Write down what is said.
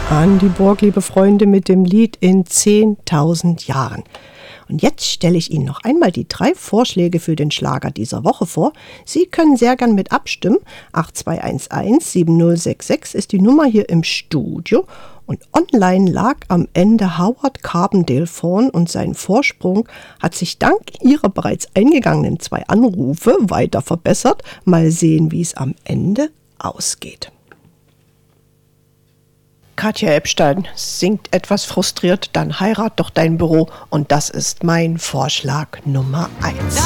Andy Borg, liebe Freunde, mit dem Lied In 10.000 Jahren. Und jetzt stelle ich Ihnen noch einmal die 3 Vorschläge für den Schlager dieser Woche vor. Sie können sehr gern mit abstimmen. 8211 7066 ist die Nummer hier im Studio. Und online lag am Ende Howard Carbondale vorn und sein Vorsprung hat sich dank Ihrer bereits eingegangenen 2 Anrufe weiter verbessert. Mal sehen, wie es am Ende ausgeht. Katja Epstein singt etwas frustriert, dann heirat doch dein Büro und das ist mein Vorschlag Nummer 1.